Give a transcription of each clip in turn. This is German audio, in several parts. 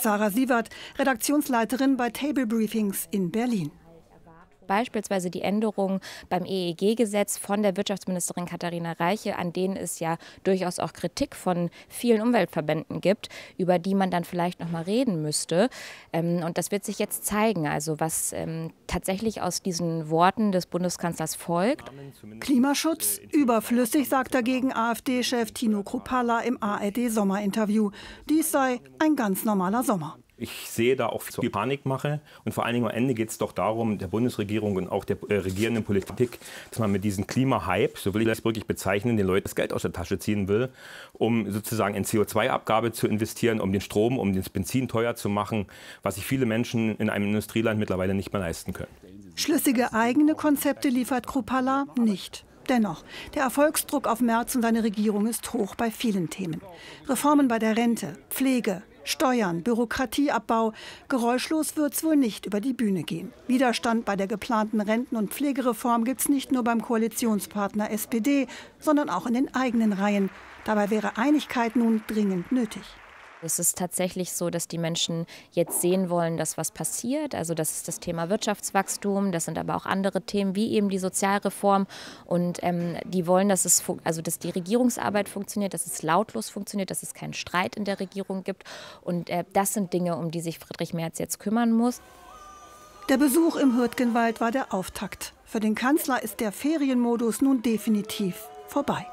sagt Sarah Sievert, Redaktionsleiterin bei Table Briefings in Berlin. Beispielsweise die Änderungen beim EEG-Gesetz von der Wirtschaftsministerin Katharina Reiche, an denen es ja durchaus auch Kritik von vielen Umweltverbänden gibt, über die man dann vielleicht noch mal reden müsste. Und das wird sich jetzt zeigen, also was tatsächlich aus diesen Worten des Bundeskanzlers folgt. Klimaschutz überflüssig, sagt dagegen AfD-Chef Tino Kruppalla im ARD-Sommerinterview. Dies sei ein ganz normaler Sommer. Ich sehe da auch viel Panikmache und vor allen Dingen am Ende geht es doch darum, der Bundesregierung und auch der regierenden Politik, dass man mit diesem Klimahype, so will ich das wirklich bezeichnen, den Leuten das Geld aus der Tasche ziehen will, um sozusagen in CO2-Abgabe zu investieren, um den Strom, um das Benzin teuer zu machen, was sich viele Menschen in einem Industrieland mittlerweile nicht mehr leisten können. Schlüssige eigene Konzepte liefert Kruppalla nicht. Dennoch, der Erfolgsdruck auf Merz und seine Regierung ist hoch bei vielen Themen. Reformen bei der Rente, Pflege, Steuern, Bürokratieabbau. Geräuschlos wird es wohl nicht über die Bühne gehen. Widerstand bei der geplanten Renten- und Pflegereform gibt es nicht nur beim Koalitionspartner SPD, sondern auch in den eigenen Reihen. Dabei wäre Einigkeit nun dringend nötig. Es ist tatsächlich so, dass die Menschen jetzt sehen wollen, dass was passiert. Also das ist das Thema Wirtschaftswachstum, das sind aber auch andere Themen wie eben die Sozialreform. Und die wollen, dass dass die Regierungsarbeit funktioniert, dass es lautlos funktioniert, dass es keinen Streit in der Regierung gibt. Und das sind Dinge, um die sich Friedrich Merz jetzt kümmern muss. Der Besuch im Hürtgenwald war der Auftakt. Für den Kanzler ist der Ferienmodus nun definitiv vorbei.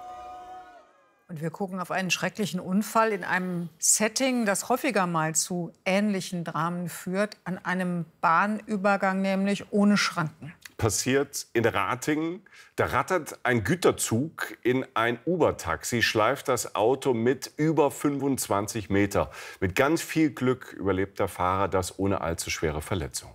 Und wir gucken auf einen schrecklichen Unfall in einem Setting, das häufiger mal zu ähnlichen Dramen führt, an einem Bahnübergang, nämlich ohne Schranken. Passiert in Ratingen. Da rattert ein Güterzug in ein Uber-Taxi, schleift das Auto mit über 25 Meter. Mit ganz viel Glück überlebt der Fahrer das ohne allzu schwere Verletzung.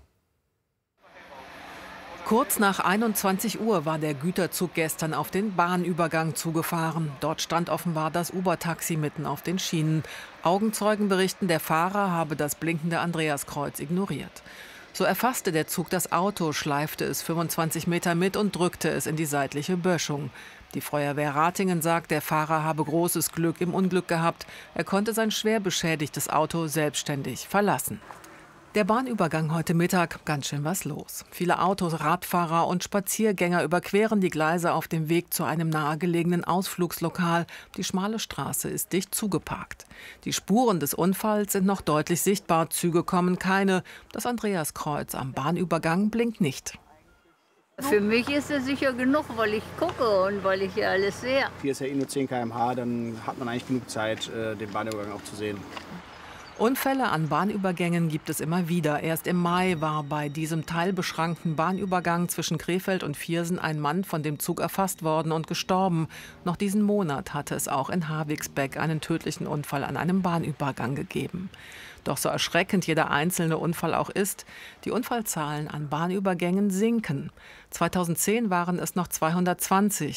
Kurz nach 21 Uhr war der Güterzug gestern auf den Bahnübergang zugefahren. Dort stand offenbar das Uber-Taxi mitten auf den Schienen. Augenzeugen berichten, der Fahrer habe das blinkende Andreaskreuz ignoriert. So erfasste der Zug das Auto, schleifte es 25 Meter mit und drückte es in die seitliche Böschung. Die Feuerwehr Ratingen sagt, der Fahrer habe großes Glück im Unglück gehabt. Er konnte sein schwer beschädigtes Auto selbstständig verlassen. Der Bahnübergang heute Mittag, ganz schön was los. Viele Autos, Radfahrer und Spaziergänger überqueren die Gleise auf dem Weg zu einem nahegelegenen Ausflugslokal. Die schmale Straße ist dicht zugeparkt. Die Spuren des Unfalls sind noch deutlich sichtbar, Züge kommen keine. Das Andreaskreuz am Bahnübergang blinkt nicht. Für mich ist es sicher genug, weil ich gucke und weil ich ja alles sehe. Hier ist ja nur 10 km/h, dann hat man eigentlich genug Zeit, den Bahnübergang auch zu sehen. Unfälle an Bahnübergängen gibt es immer wieder. Erst im Mai war bei diesem teilbeschrankten Bahnübergang zwischen Krefeld und Viersen ein Mann von dem Zug erfasst worden und gestorben. Noch diesen Monat hatte es auch in Havigsbeck einen tödlichen Unfall an einem Bahnübergang gegeben. Doch so erschreckend jeder einzelne Unfall auch ist, die Unfallzahlen an Bahnübergängen sinken. 2010 waren es noch 220.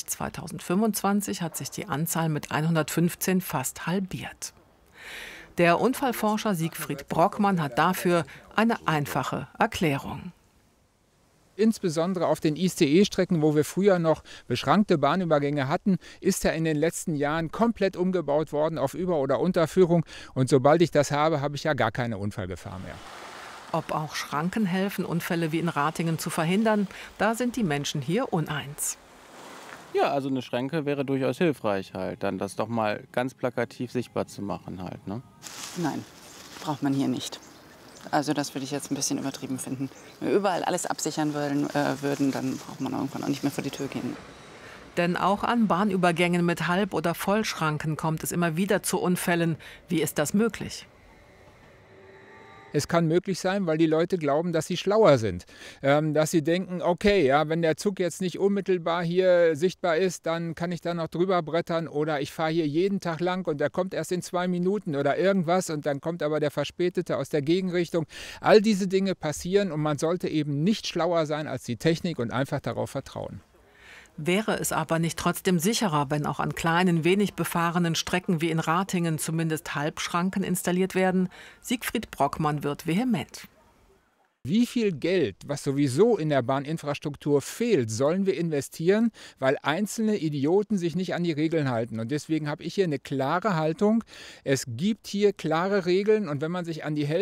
2025 hat sich die Anzahl mit 115 fast halbiert. Der Unfallforscher Siegfried Brockmann hat dafür eine einfache Erklärung. Insbesondere auf den ICE-Strecken, wo wir früher noch beschrankte Bahnübergänge hatten, ist er in den letzten Jahren komplett umgebaut worden auf Über- oder Unterführung. Und sobald ich das habe, habe ich ja gar keine Unfallgefahr mehr. Ob auch Schranken helfen, Unfälle wie in Ratingen zu verhindern, da sind die Menschen hier uneins. Ja, also eine Schranke wäre durchaus hilfreich halt, dann das doch mal ganz plakativ sichtbar zu machen halt, ne? Nein, braucht man hier nicht. Also das würde ich jetzt ein bisschen übertrieben finden. Wenn wir überall alles absichern würden, dann braucht man irgendwann auch nicht mehr vor die Tür gehen. Denn auch an Bahnübergängen mit Halb- oder Vollschranken kommt es immer wieder zu Unfällen. Wie ist das möglich? Es kann möglich sein, weil die Leute glauben, dass sie schlauer sind. Dass sie denken, okay, ja, wenn der Zug jetzt nicht unmittelbar hier sichtbar ist, dann kann ich da noch drüber brettern oder ich fahre hier jeden Tag lang und der kommt erst in 2 Minuten oder irgendwas und dann kommt aber der Verspätete aus der Gegenrichtung. All diese Dinge passieren und man sollte eben nicht schlauer sein als die Technik und einfach darauf vertrauen. Wäre es aber nicht trotzdem sicherer, wenn auch an kleinen, wenig befahrenen Strecken wie in Ratingen zumindest Halbschranken installiert werden? Siegfried Brockmann wird vehement. Wie viel Geld, was sowieso in der Bahninfrastruktur fehlt, sollen wir investieren, weil einzelne Idioten sich nicht an die Regeln halten? Und deswegen habe ich hier eine klare Haltung. Es gibt hier klare Regeln und wenn man sich an die hält,